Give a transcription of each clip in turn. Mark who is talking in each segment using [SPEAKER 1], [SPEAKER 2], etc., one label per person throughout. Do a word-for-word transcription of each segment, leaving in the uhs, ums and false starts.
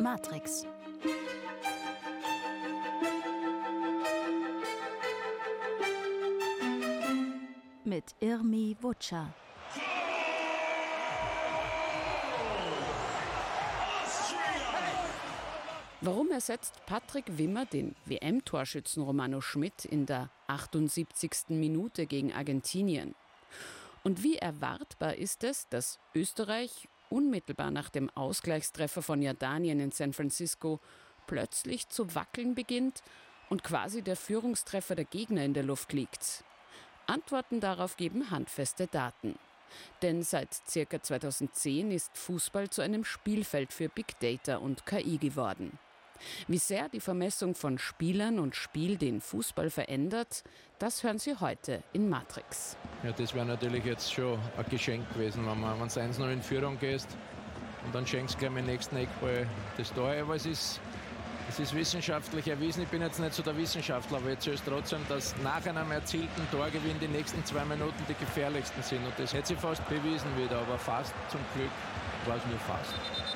[SPEAKER 1] Matrix. Mit Irmi Vuča.
[SPEAKER 2] Warum ersetzt Patrick Wimmer den W M-Torschützen Romano Schmidt in der achtundsiebzigsten Minute gegen Argentinien? Und wie erwartbar ist es, dass Österreich unmittelbar nach dem Ausgleichstreffer von Jordanien in San Francisco plötzlich zu wackeln beginnt und quasi der Führungstreffer der Gegner in der Luft liegt? Antworten darauf geben handfeste Daten. Denn seit ca. zweitausendzehn ist Fußball zu einem Spielfeld für Big Data und K I geworden. Wie sehr die Vermessung von Spielern und Spiel den Fußball verändert, das hören Sie heute in Matrix.
[SPEAKER 3] Ja, das wäre natürlich jetzt schon ein Geschenk gewesen, wenn man, wenn du eins null in Führung gehst und dann schenkst du gleich mit dem nächsten Eckball das Tor. Aber es ist, es ist wissenschaftlich erwiesen. Ich bin jetzt nicht so der Wissenschaftler, aber jetzt ist trotzdem, dass nach einem erzielten Torgewinn die nächsten zwei Minuten die gefährlichsten sind. Und das hätte sich fast bewiesen wieder, aber fast zum Glück war es nur fast.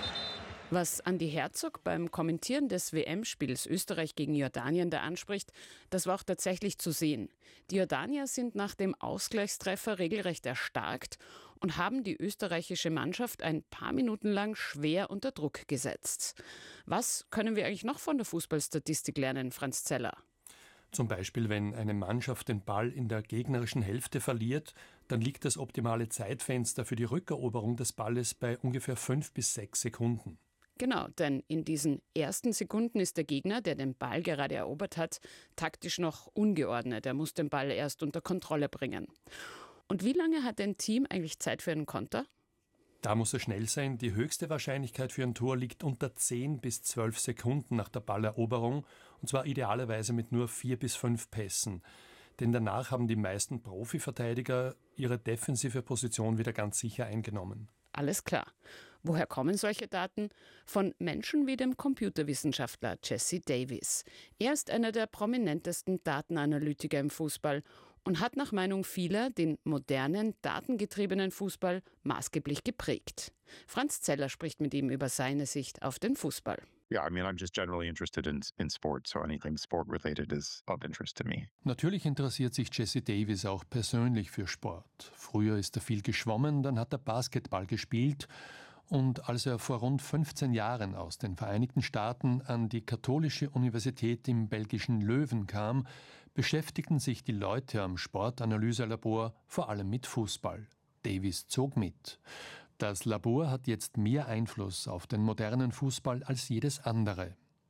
[SPEAKER 2] Was Andi Herzog beim Kommentieren des W M-Spiels Österreich gegen Jordanien da anspricht, das war auch tatsächlich zu sehen. Die Jordanier sind nach dem Ausgleichstreffer regelrecht erstarkt und haben die österreichische Mannschaft ein paar Minuten lang schwer unter Druck gesetzt. Was können wir eigentlich noch von der Fußballstatistik lernen, Franz Zeller?
[SPEAKER 4] Zum Beispiel, wenn eine Mannschaft den Ball in der gegnerischen Hälfte verliert, dann liegt das optimale Zeitfenster für die Rückeroberung des Balles bei ungefähr fünf bis sechs Sekunden.
[SPEAKER 2] Genau, denn in diesen ersten Sekunden ist der Gegner, der den Ball gerade erobert hat, taktisch noch ungeordnet. Er muss den Ball erst unter Kontrolle bringen. Und wie lange hat ein Team eigentlich Zeit für einen Konter?
[SPEAKER 4] Da muss er schnell sein. Die höchste Wahrscheinlichkeit für ein Tor liegt unter zehn bis zwölf Sekunden nach der Balleroberung, und zwar idealerweise mit nur vier bis fünf Pässen. Denn danach haben die meisten Profiverteidiger ihre defensive Position wieder ganz sicher eingenommen.
[SPEAKER 2] Alles klar. Woher kommen solche Daten? Von Menschen wie dem Computerwissenschaftler Jesse Davis. Er ist einer der prominentesten Datenanalytiker im Fußball und hat nach Meinung vieler den modernen, datengetriebenen Fußball maßgeblich geprägt. Franz Zeller spricht mit ihm über seine Sicht auf den Fußball.
[SPEAKER 5] Yeah, I mean, I'm just generally interested in, in sport, so anything sport-related is of interest to me.
[SPEAKER 4] Natürlich interessiert sich Jesse Davis auch persönlich für Sport. Früher ist er viel geschwommen, dann hat er Basketball gespielt. Und als er vor rund fünfzehn Jahren aus den Vereinigten Staaten an die Katholische Universität im belgischen Löwen kam, beschäftigten sich die Leute am Sportanalyselabor vor allem mit Fußball. Davis zog mit. Das Labor hat jetzt mehr Einfluss auf den modernen Fußball als jedes andere.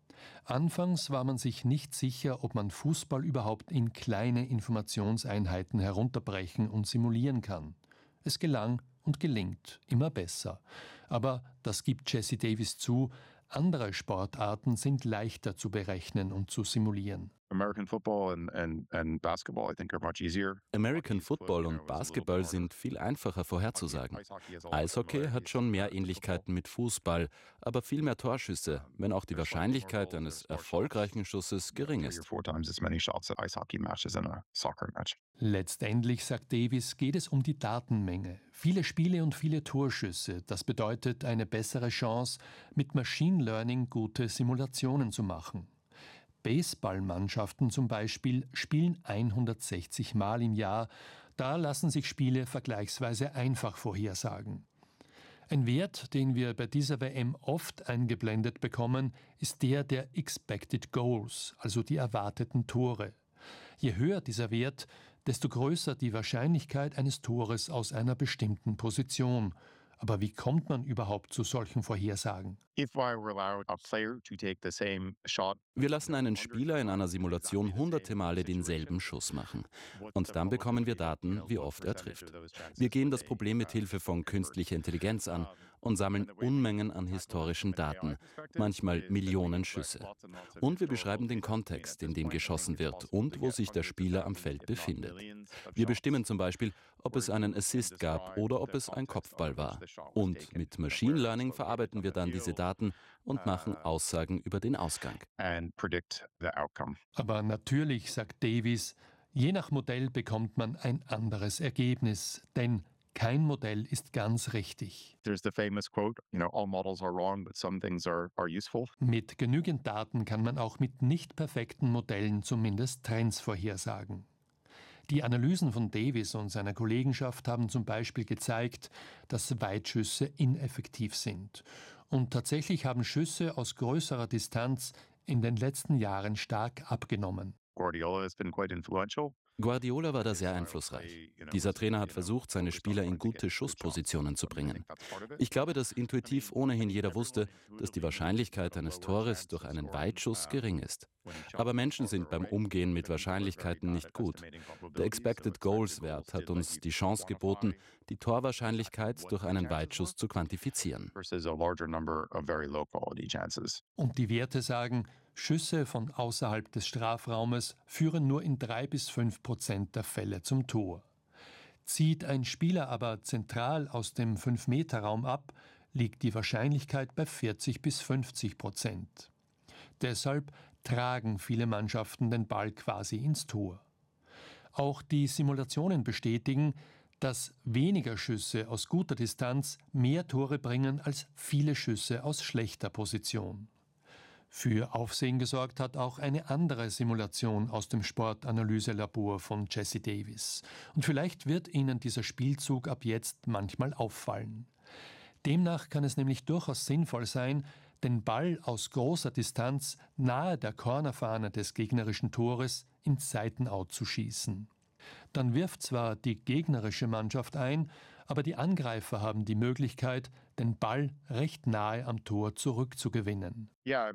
[SPEAKER 4] Anfangs war man sich nicht sicher, ob man Fußball überhaupt in kleine Informationseinheiten herunterbrechen und simulieren kann. Es gelang und gelingt immer besser. Aber, das gibt Jesse Davis zu, andere Sportarten sind leichter zu berechnen und zu simulieren.
[SPEAKER 5] American football and, and, and basketball, I think, are much easier.
[SPEAKER 6] American Football und Basketball sind viel einfacher vorherzusagen. Eishockey hat schon mehr Ähnlichkeiten mit Fußball, aber viel mehr Torschüsse, wenn auch die Wahrscheinlichkeit eines erfolgreichen Schusses gering ist.
[SPEAKER 4] Letztendlich, sagt Davis, geht es um die Datenmenge. Viele Spiele und viele Torschüsse. Das bedeutet eine bessere Chance, mit Machine Learning gute Simulationen zu machen. Baseballmannschaften zum Beispiel spielen hundertsechzig Mal im Jahr. Da lassen sich Spiele vergleichsweise einfach vorhersagen. Ein Wert, den wir bei dieser W M oft eingeblendet bekommen, ist der der Expected Goals, also die erwarteten Tore. Je höher dieser Wert, desto größer die Wahrscheinlichkeit eines Tores aus einer bestimmten Position. Aber wie kommt man überhaupt zu solchen Vorhersagen?
[SPEAKER 6] Wir lassen einen Spieler in einer Simulation hunderte Male denselben Schuss machen. Und dann bekommen wir Daten, wie oft er trifft. Wir gehen das Problem mit Hilfe von künstlicher Intelligenz an und sammeln Unmengen an historischen Daten, manchmal Millionen Schüsse. Und wir beschreiben den Kontext, in dem geschossen wird und wo sich der Spieler am Feld befindet. Wir bestimmen zum Beispiel, ob es einen Assist gab oder ob es ein Kopfball war. Und mit Machine Learning verarbeiten wir dann diese Daten und machen Aussagen über den Ausgang.
[SPEAKER 4] Aber natürlich, sagt Davis, je nach Modell bekommt man ein anderes Ergebnis. Denn Kein Modell ist ganz richtig.
[SPEAKER 5] There's the famous quote, you know, all models are wrong, but some things are, are useful.
[SPEAKER 4] Mit genügend Daten kann man auch mit nicht perfekten Modellen zumindest Trends vorhersagen. Die Analysen von Davis und seiner Kollegenschaft haben zum Beispiel gezeigt, dass Weitschüsse ineffektiv sind. Und tatsächlich haben Schüsse aus größerer Distanz in den letzten Jahren stark abgenommen.
[SPEAKER 5] Guardiola has been quite influential.
[SPEAKER 6] Guardiola war da sehr einflussreich. Dieser Trainer hat versucht, seine Spieler in gute Schusspositionen zu bringen. Ich glaube, dass intuitiv ohnehin jeder wusste, dass die Wahrscheinlichkeit eines Tores durch einen Weitschuss gering ist. Aber Menschen sind beim Umgehen mit Wahrscheinlichkeiten nicht gut. Der Expected Goals Wert hat uns die Chance geboten, die Torwahrscheinlichkeit durch einen Weitschuss zu quantifizieren.
[SPEAKER 4] Und die Werte sagen, Schüsse von außerhalb des Strafraumes führen nur in drei bis fünf Prozent der Fälle zum Tor. Zieht ein Spieler aber zentral aus dem fünf Meter Raum ab, liegt die Wahrscheinlichkeit bei vierzig bis fünfzig Prozent. Deshalb tragen viele Mannschaften den Ball quasi ins Tor. Auch die Simulationen bestätigen, dass weniger Schüsse aus guter Distanz mehr Tore bringen als viele Schüsse aus schlechter Position. Für Aufsehen gesorgt hat auch eine andere Simulation aus dem Sportanalyselabor von Jesse Davis. Und vielleicht wird Ihnen dieser Spielzug ab jetzt manchmal auffallen. Demnach kann es nämlich durchaus sinnvoll sein, den Ball aus großer Distanz nahe der Cornerfahne des gegnerischen Tores ins Seitenout zu schießen. Dann wirft zwar die gegnerische Mannschaft ein, aber die Angreifer haben die Möglichkeit, den Ball recht nahe am Tor zurückzugewinnen.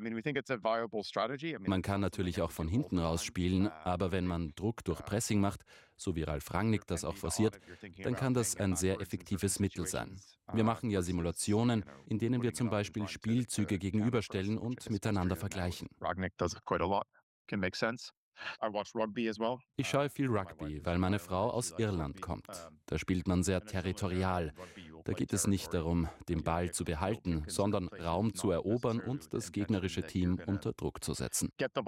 [SPEAKER 6] Man kann natürlich auch von hinten raus spielen, aber wenn man Druck durch Pressing macht, so wie Ralf Rangnick das auch forciert, dann kann das ein sehr effektives Mittel sein. Wir machen ja Simulationen, in denen wir zum Beispiel Spielzüge gegenüberstellen und miteinander vergleichen. Ich schaue viel Rugby, weil meine Frau aus Irland kommt. Da spielt man sehr territorial. Da geht es nicht darum, den Ball zu behalten, sondern Raum zu erobern und das gegnerische Team unter Druck zu setzen.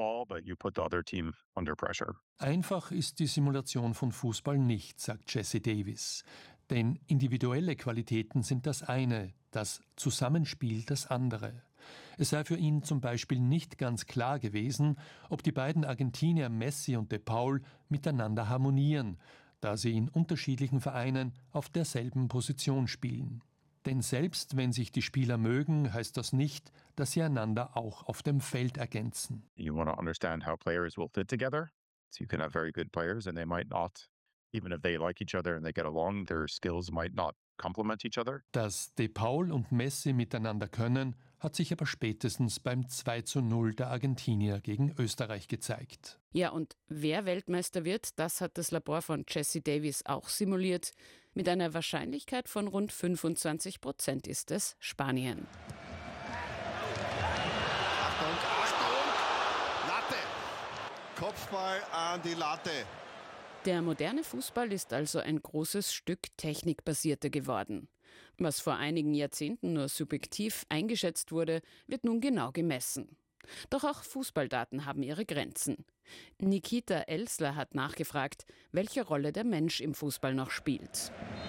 [SPEAKER 4] Einfach ist die Simulation von Fußball nicht, sagt Jesse Davis. Denn individuelle Qualitäten sind das eine, das Zusammenspiel das andere. Es sei für ihn zum Beispiel nicht ganz klar gewesen, ob die beiden Argentinier Messi und De Paul miteinander harmonieren, da sie in unterschiedlichen Vereinen auf derselben Position spielen. Denn selbst wenn sich die Spieler mögen, heißt das nicht, dass sie einander auch auf dem Feld ergänzen.
[SPEAKER 5] You want to understand how players will fit together. So you can have very good players and they might not, even if they like each other and they get along, their skills might not complement each other.
[SPEAKER 4] Dass De Paul und Messi miteinander können, hat sich aber spätestens beim zwei zu null der Argentinier gegen Österreich gezeigt.
[SPEAKER 2] Ja, und wer Weltmeister wird, das hat das Labor von Jesse Davis auch simuliert. Mit einer Wahrscheinlichkeit von rund fünfundzwanzig Prozent ist es Spanien.
[SPEAKER 7] Achtung, Achtung! Latte! Kopfball an die Latte.
[SPEAKER 2] Der moderne Fußball ist also ein großes Stück technikbasierter geworden. Was vor einigen Jahrzehnten nur subjektiv eingeschätzt wurde, wird nun genau gemessen. Doch auch Fußballdaten haben ihre Grenzen. Nikita Elsler hat nachgefragt, welche Rolle der Mensch im Fußball noch spielt.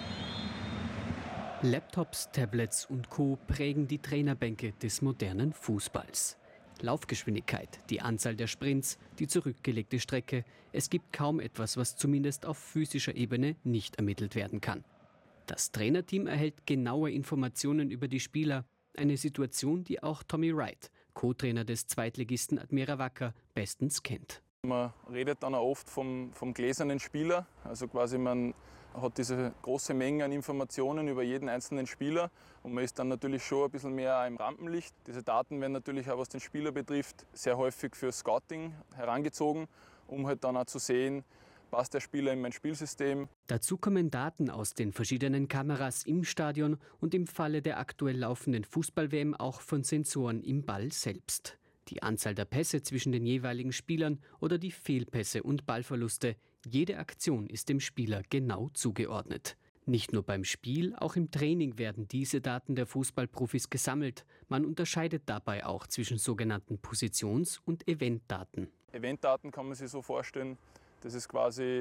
[SPEAKER 8] Laptops, Tablets und Co. prägen die Trainerbänke des modernen Fußballs. Laufgeschwindigkeit, die Anzahl der Sprints, die zurückgelegte Strecke. Es gibt kaum etwas, was zumindest auf physischer Ebene nicht ermittelt werden kann. Das Trainerteam erhält genaue Informationen über die Spieler. Eine Situation, die auch Tommy Wright, Co-Trainer des Zweitligisten Admira Wacker, bestens kennt.
[SPEAKER 9] Man redet dann auch oft vom, vom gläsernen Spieler. Also quasi man hat diese große Menge an Informationen über jeden einzelnen Spieler und man ist dann natürlich schon ein bisschen mehr im Rampenlicht. Diese Daten werden natürlich auch, was den Spieler betrifft, sehr häufig für Scouting herangezogen, um halt dann auch zu sehen, passt der Spieler in mein Spielsystem.
[SPEAKER 8] Dazu kommen Daten aus den verschiedenen Kameras im Stadion und im Falle der aktuell laufenden Fußball-W M auch von Sensoren im Ball selbst. Die Anzahl der Pässe zwischen den jeweiligen Spielern oder die Fehlpässe und Ballverluste. Jede Aktion ist dem Spieler genau zugeordnet. Nicht nur beim Spiel, auch im Training werden diese Daten der Fußballprofis gesammelt. Man unterscheidet dabei auch zwischen sogenannten Positions- und Eventdaten.
[SPEAKER 9] Eventdaten kann man sich so vorstellen, das ist quasi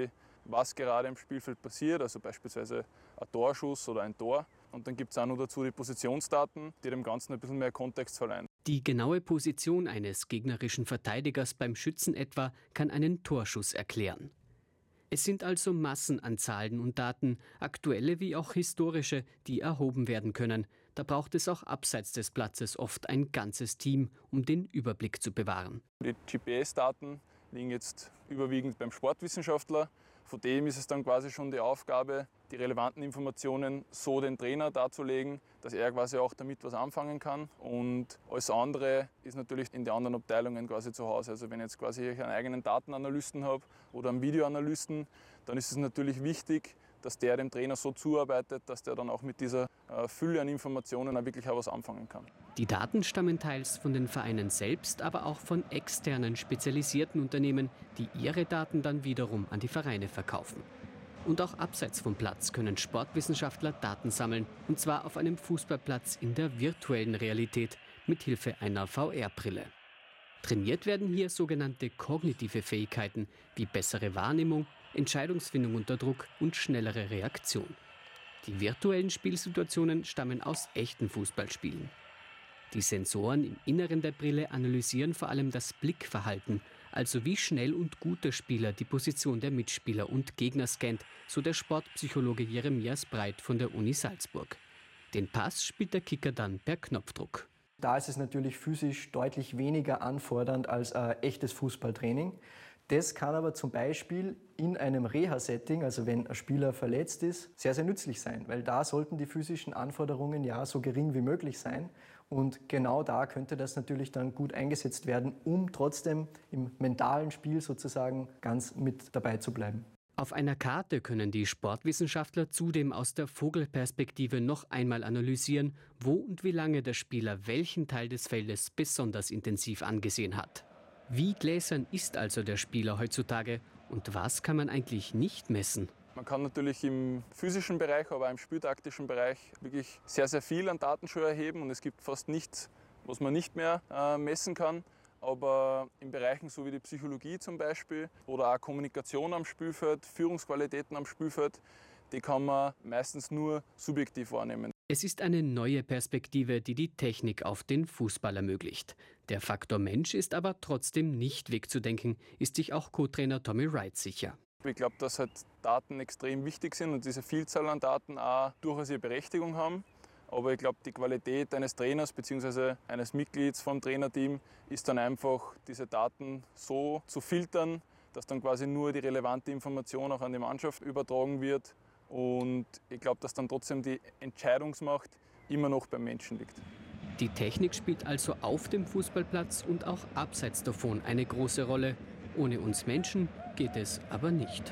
[SPEAKER 9] was gerade im Spielfeld passiert, also beispielsweise ein Torschuss oder ein Tor. Und dann gibt es auch noch dazu die Positionsdaten, die dem Ganzen ein bisschen mehr Kontext verleihen.
[SPEAKER 8] Die genaue Position eines gegnerischen Verteidigers beim Schützen etwa kann einen Torschuss erklären. Es sind also Massen an Zahlen und Daten, aktuelle wie auch historische, die erhoben werden können. Da braucht es auch abseits des Platzes oft ein ganzes Team, um den Überblick zu bewahren.
[SPEAKER 9] Die G P S-Daten liegen jetzt überwiegend beim Sportwissenschaftler. Von dem ist es dann quasi schon die Aufgabe, die relevanten Informationen so den Trainer darzulegen, dass er quasi auch damit was anfangen kann. Und alles andere ist natürlich in den anderen Abteilungen quasi zu Hause. Also wenn ich jetzt quasi einen eigenen Datenanalysten habe oder einen Videoanalysten, dann ist es natürlich wichtig, dass der dem Trainer so zuarbeitet, dass der dann auch mit dieser äh, Fülle an Informationen auch wirklich auch was anfangen kann.
[SPEAKER 8] Die Daten stammen teils von den Vereinen selbst, aber auch von externen spezialisierten Unternehmen, die ihre Daten dann wiederum an die Vereine verkaufen. Und auch abseits vom Platz können Sportwissenschaftler Daten sammeln, und zwar auf einem Fußballplatz in der virtuellen Realität mit Hilfe einer V R-Brille. Trainiert werden hier sogenannte kognitive Fähigkeiten wie bessere Wahrnehmung, Entscheidungsfindung unter Druck und schnellere Reaktion. Die virtuellen Spielsituationen stammen aus echten Fußballspielen. Die Sensoren im Inneren der Brille analysieren vor allem das Blickverhalten, also wie schnell und gut der Spieler die Position der Mitspieler und Gegner scannt, so der Sportpsychologe Jeremias Breit von der Uni Salzburg. Den Pass spielt der Kicker dann per Knopfdruck.
[SPEAKER 10] Da ist es natürlich physisch deutlich weniger anfordernd als ein echtes Fußballtraining. Das kann aber zum Beispiel in einem Reha-Setting, also wenn ein Spieler verletzt ist, sehr, sehr nützlich sein, weil da sollten die physischen Anforderungen ja so gering wie möglich sein. Und genau da könnte das natürlich dann gut eingesetzt werden, um trotzdem im mentalen Spiel sozusagen ganz mit dabei zu bleiben.
[SPEAKER 8] Auf einer Karte können die Sportwissenschaftler zudem aus der Vogelperspektive noch einmal analysieren, wo und wie lange der Spieler welchen Teil des Feldes besonders intensiv angesehen hat. Wie gläsern ist also der Spieler heutzutage und was kann man eigentlich nicht messen?
[SPEAKER 9] Man kann natürlich im physischen Bereich, aber auch im spieltaktischen Bereich wirklich sehr, sehr viel an Daten schon erheben und es gibt fast nichts, was man nicht mehr äh, messen kann. Aber in Bereichen so wie die Psychologie zum Beispiel oder auch Kommunikation am Spielfeld, Führungsqualitäten am Spielfeld, die kann man meistens nur subjektiv wahrnehmen.
[SPEAKER 8] Es ist eine neue Perspektive, die die Technik auf den Fußball ermöglicht. Der Faktor Mensch ist aber trotzdem nicht wegzudenken, ist sich auch Co-Trainer Tommy Wright sicher.
[SPEAKER 9] Ich glaube, dass halt Daten extrem wichtig sind und diese Vielzahl an Daten auch durchaus ihre Berechtigung haben. Aber ich glaube, die Qualität eines Trainers bzw. eines Mitglieds vom Trainerteam ist dann einfach, diese Daten so zu filtern, dass dann quasi nur die relevante Information auch an die Mannschaft übertragen wird. Und ich glaube, dass dann trotzdem die Entscheidungsmacht immer noch beim Menschen liegt.
[SPEAKER 8] Die Technik spielt also auf dem Fußballplatz und auch abseits davon eine große Rolle. Ohne uns Menschen geht es aber nicht.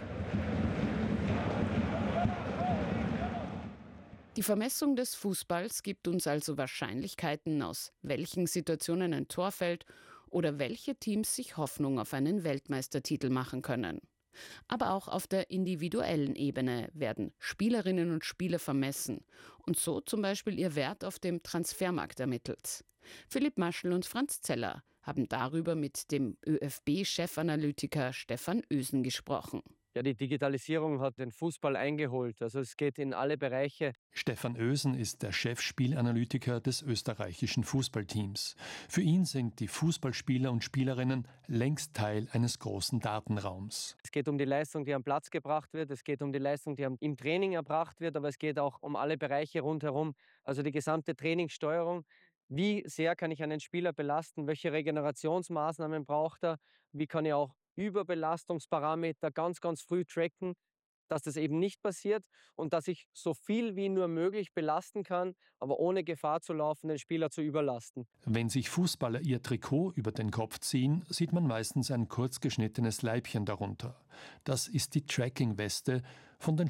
[SPEAKER 2] Die Vermessung des Fußballs gibt uns also Wahrscheinlichkeiten, aus welchen Situationen ein Tor fällt oder welche Teams sich Hoffnung auf einen Weltmeistertitel machen können. Aber auch auf der individuellen Ebene werden Spielerinnen und Spieler vermessen und so zum Beispiel ihr Wert auf dem Transfermarkt ermittelt. Philipp Maschel und Franz Zeller haben darüber mit dem ÖFB-Chefanalytiker Stefan Ösen gesprochen.
[SPEAKER 11] Ja, die Digitalisierung hat den Fußball eingeholt. Also es geht in alle Bereiche.
[SPEAKER 4] Stefan Ösen ist der Chefspielanalytiker des österreichischen Fußballteams. Für ihn sind die Fußballspieler und Spielerinnen längst Teil eines großen Datenraums.
[SPEAKER 11] Es geht um die Leistung, die am Platz gebracht wird. Es geht um die Leistung, die im Training erbracht wird. Aber es geht auch um alle Bereiche rundherum. Also die gesamte Trainingssteuerung. Wie sehr kann ich einen Spieler belasten? Welche Regenerationsmaßnahmen braucht er? Wie kann ich auch Überbelastungsparameter ganz, ganz früh tracken, dass das eben nicht passiert und dass ich so viel wie nur möglich belasten kann, aber ohne Gefahr zu laufen, den Spieler zu überlasten.
[SPEAKER 4] Wenn sich Fußballer ihr Trikot über den Kopf ziehen, sieht man meistens ein kurz geschnittenes Leibchen darunter. Das ist die Tracking-Weste von den